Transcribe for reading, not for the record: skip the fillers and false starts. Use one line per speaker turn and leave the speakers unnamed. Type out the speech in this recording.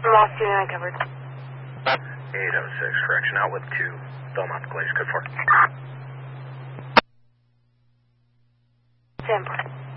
Lost unit uncovered.
806, correction, out with 2. Belmont Glaze, good for.
10.